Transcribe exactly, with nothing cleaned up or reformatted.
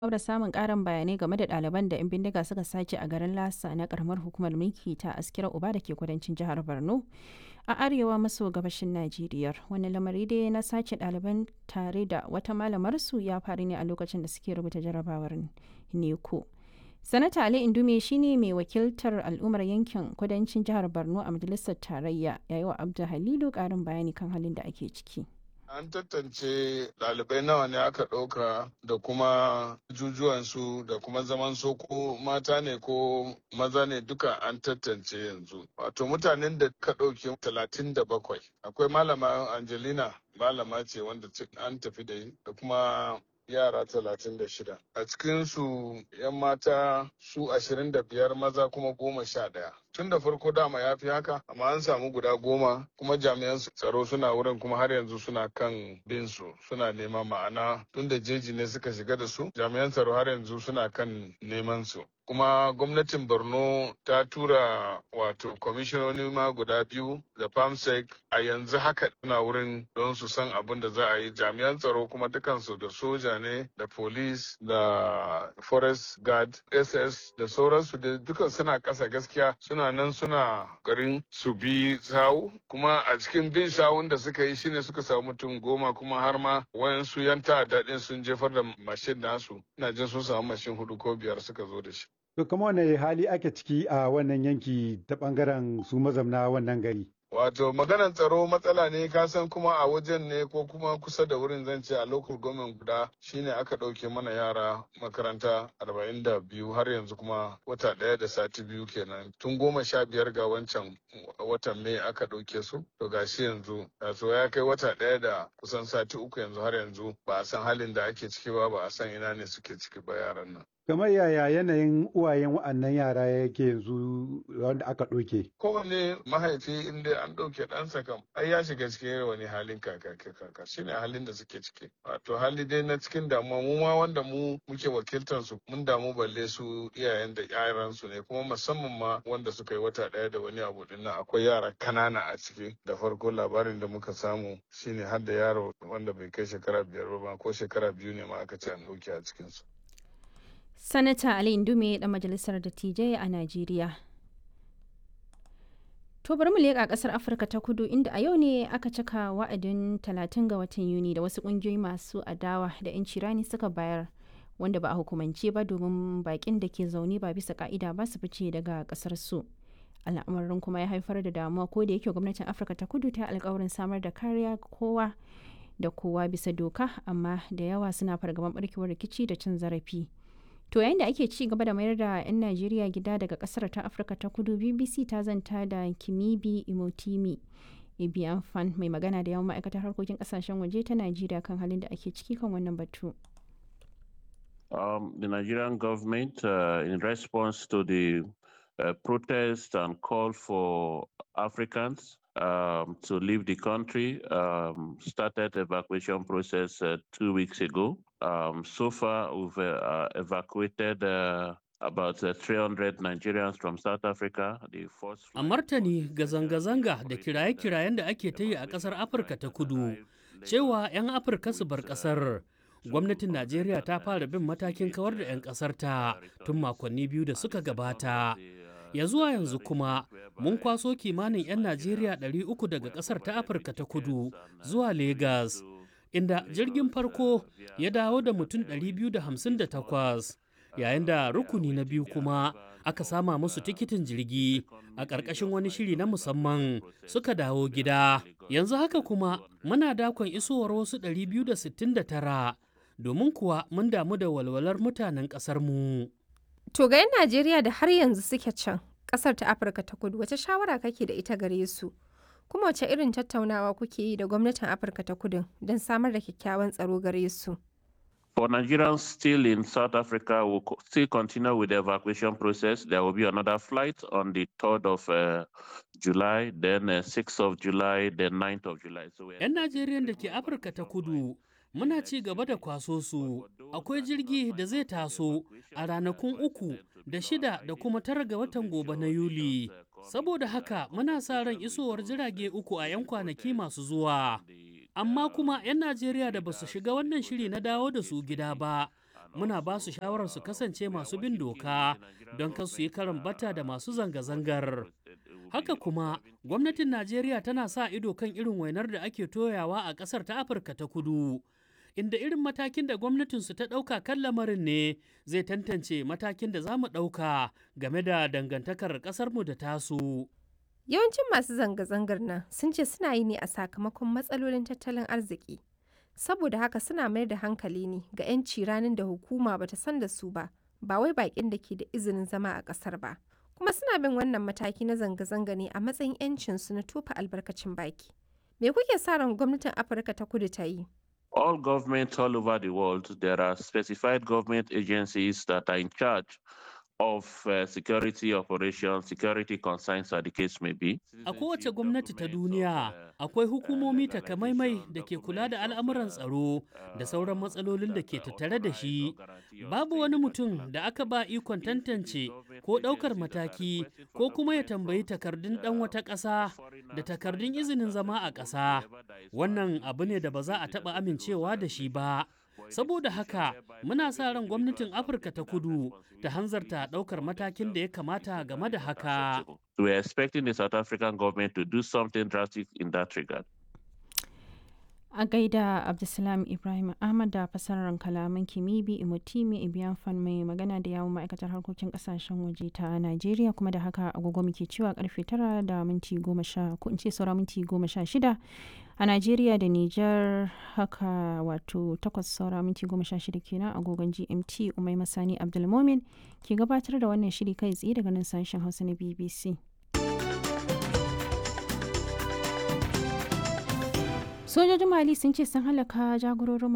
da samun ƙarin bayanai game da ɗaliban da 'yan bindiga suka sace a garin Lasa na ƙaramar hukumar mulki ta Askira Uba da ke kudancin jihar Borno a arewa maso gabashin Najeriya. Wani lamari dai na sace ɗaliban tare da wata malamarsu ya faru ne a lokacin da suke rubuta jarabawar neko. Sanata Ali Indume shine mai wakiltar al'ummar yankin kudancin jihar Borno a majalisar tarayya, yayi wa Abdu Halilu ƙarin bayani kan halin da ake ciki. An tantance ɗalibai nawa ne aka ɗauka da kuma jujuwansu da kuma zaman su ko mata ne ko maza ne duka an tantance yanzu. Wato mutanen da ka ɗauke talatin da bakwai. Akwai malama Angelina, malama ce wanda an tafi da da kuma yara talatin da shida. A cikinsu 'yan mata su ashirin da biyar, maza kuma goma sha ɗaya. Tun da farko dama ya fi haka, amma an samu guda goma kuma jami'an tsaro suna wurin kuma har yanzu suna kan bin su suna nema ma'ana tun da jeji ne suka shiga da su jami'an tsaro har yanzu suna kan neman su. Kuma gwamnatin Borno ta tura wato kwamishinoni ma guda biyu da famsec a yanzu haka suna wurin don su san abin da za a yi. Jami'an tsaro kuma dukansu da soja ne da police da forest guard S S da sauransu da dukan suna kasa gaskiya suna nan suna garin su bi sawu kuma a cikin bin sawun da suka yi shine suka samu mutum goma kuma har ma wayansu yan ta'adda din sun jefar da mashin nasu. Ina jin sun samu mashin hudu ko biyar suka zo da shi. To kuma wane hali ake ciki a wannan yanki ta bangaren su mazamna wannan gari? Wato maganar tsaro matsala ne kasan kuma a wajen ne ko kuma kusa da wurin zan ce a local government guda shine aka ɗauke mana yara makaranta arba'in da biyu har yanzu kuma wata ɗaya da sati biyu kenan tun goma sha biyar ga wancan watan mai aka ɗauke su to gashi yanzu so ya kai wata ɗaya da kusan sati uku yanzu har yanzu ba a san halin da ake ciki ba ba a san ina ne suke ciki ba yaran nan. Kamar yaya yanayin uwayen wa'annan yara yake yanzu wanda aka ɗauke? Kowane mahaifi inda an ɗauke ɗansa kam ai ya shiga cikin wani halin kaka kaka shine halin da suke ciki. Wato hali dai na cikin damuwa mu ma wanda mu muke wakiltar su mun damu balle su iyayen da yaran su ne kuma musamman ma wanda suka yi wata ɗaya da wani abu din nan akwai yara kanana a ciki da farko labarin da muka samu shine har da yaro wanda bai kai shekara biyar ba ko shekara biyu ne ma aka ce an ɗauke a cikin su. Sanata Ali Indume ɗan majalisar dattijai a Najeriya. To bari mu leƙa ƙasar Afirka ta Kudu inda a yau ne aka cika wa'adin talatin ga watan Yuni da wasu ƙungiyoyi masu adawa da 'yanci rani suka bayar wanda ba a hukumance ba domin baƙin da ke zaune ba bisa ƙa'ida ba su fice daga ƙasar su. Al'amarin kuma ya haifar da damuwa ko da yake gwamnatin Afirka ta Kudu ta alƙawarin samar da kariya kowa da kowa bisa doka amma da yawa suna fargaban barkewar rikici da cin zarafi. To yayin da ake ci gaba da mayar da 'yan Najeriya gida daga kasar ta Afirka ta Kudu, B B C ta zanta da Kimibi Imotimi Ebiafan mai magana da yawan ma'aikatar harkokin kasashen waje ta Najeriya kan halin da ake ciki kan wannan batu. Um, the Nigerian government, uh, in response to the uh, protest and call for Africans um, to leave the country, um, started evacuation process uh, two weeks ago. Um, so far, we've uh, evacuated uh, about uh, three hundred Nigerians from South Africa. The first a martani ga zanga-zanga da kiraye-kirayen da ake ta yi a ƙasar Afirka ta Kudu, cewa 'yan Afirka su bar ƙasar. Gwamnatin Najeriya ta fara bin matakin kawar da 'yan ƙasar ta tun makonni biyu da suka gabata. Ya zuwa yanzu kuma mun kwaso kimanin 'yan Najeriya ɗari uku daga ƙasar ta Afirka ta Kudu zuwa Legas, inda jirgin farko ya dawo da mutum ɗari biyu da hamsin da takwas, yayin da rukuni na biyu kuma aka sama musu tikitin jirgi a ƙarƙashin wani shiri na musamman suka dawo gida. Yanzu haka kuma muna dakon isowar wasu ɗari biyu da sittin da tara domin kuwa mun damu da walwalar mutanen ƙasarmu. To ga 'yan Najeriya da har yanzu suke can ƙasar ta Afirka ta Kudu, wace shawara kake da ita gare su? Kuma wace irin tattaunawa kuke yi da gwamnatin Afirka ta Kudu don samar da kyakkyawan tsaro gare su? For Nigerians still in South Africa, we'll still continue with the evacuation process. There will be another flight on the third of uh, July, then uh, sixth of July, then ninth of July. So 'yan Najeriyan da ke Afirka ta Kudu muna ci gaba da kwaso su. Akwai jirgi da zai taso a ranakun uku da shida da kuma tara ga watan gobe na Yuli. Saboda haka muna sa ran isowar jirage uku a 'yan kwanaki masu zuwa. Amma kuma 'yan Najeriya da ba su shiga wannan shiri na dawo da su gida ba muna ba su shawarar su kasance masu bin doka don kan su yi karan bata da masu zanga-zangar. Haka kuma, gwamnatin Najeriya tana sa ido kan irin wainar da ake toyawa a ƙasar ta Afirka ta Kudu, inda irin matakin da gwamnatinsu ta ɗauka kan lamarin ne zai tantance matakin da za mu ɗauka game da dangantakar ƙasarmu da tasu. Yawancin masu zanga-zangar nan sun ce suna yi ne a sakamakon matsalolin tattalin arziki. Saboda haka suna mayar da hankali ne ga 'yanci ranar da hukuma bata san da su ba, ba wai baƙin da ke da izinin zama a ƙasar ba. Kuma suna bin wannan mataki na zanga-zanga ne a matsayin 'yancinsu na tofa albarkacin baki. Me kuke sa ran gwamnatin Afirka ta Kudu ta yi? All governments all over the world, there are specified government agencies that are in charge of uh, security operations, security concerns, as the case may be. A kowace gwamnati ta duniya akwai hukumomi takamaimai da ke kula da al'amuran tsaro da sauran matsalolin da ke tattare da shi. Babu wani mutum da aka ba ikon tantance ko ɗaukar mataki ko kuma ya tambayi takardun ɗan wata ƙasa da takardun izinin zama a ƙasa. Wannan abu ne da ba za a taɓa amincewa da shi ba. Saboda haka muna sa ran gwamnatin Afirka ta Kudu ta hanzarta ɗaukar matakin da ya kamata game da haka. We are expecting the South African government to do something drastic in that regard. A gaida Abdulsalam Ibrahim Ahmad da fasarar kalaman Kimibi Imotimi Ibiyanfan mai magana da yawun ma'aikatar harkokin kasashen waje ta Najeriya, kuma da haka agogo muke cewa karfe tara da minti goma sha ko in ce saura minti goma sha shida a Najeriya da Nijar, haka wato takwas saura minti goma sha shida kenan agogon G M T. Umai Masani Abdulmomin ke gabatar da wannan shiri kai tsaye daga nan sashen Hausa na B B C. Sojojin Mali sun ce sun halaka jagororin